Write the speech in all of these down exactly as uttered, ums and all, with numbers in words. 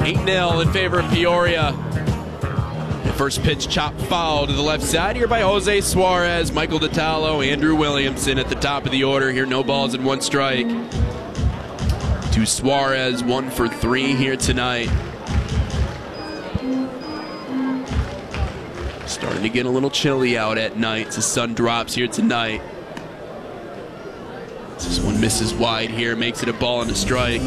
eight nil in favor of Peoria. The first pitch chopped foul to the left side here by Jose Suarez, Michael Detallo, Andrew Williamson at the top of the order here. No balls and one strike. To Suarez, one for three here tonight. Starting to get a little chilly out at night as the sun drops here tonight. This one misses wide here, makes it a ball and a strike.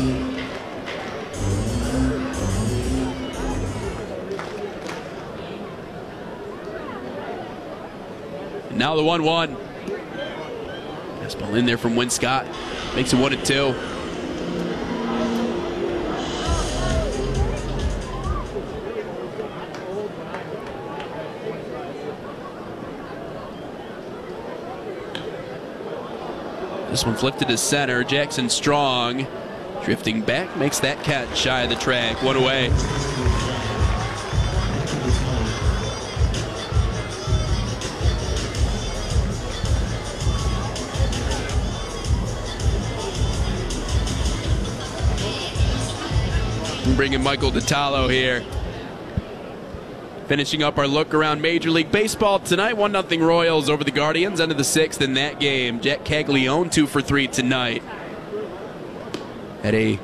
And now the one one. Fastball in there from Winscott. Makes it one and two. This one flipped to center. Jackson Strong drifting back, makes that catch shy of the track. One away. Bringing Michael Detallo here. Finishing up our look around Major League Baseball tonight. one nothing Royals over the Guardians. End of the sixth in that game. Jack Caglione two for three tonight. Had a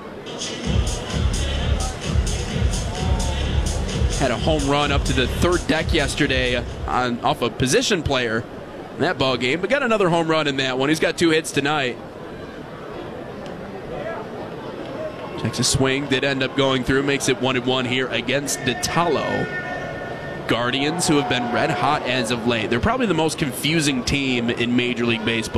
had a home run up to the third deck yesterday on off a position player in that ball game, but got another home run in that one. He's got two hits tonight. Texas swing did end up going through. Makes it one and one here against Detallo. Guardians, who have been red hot as of late. They're probably the most confusing team in Major League Baseball.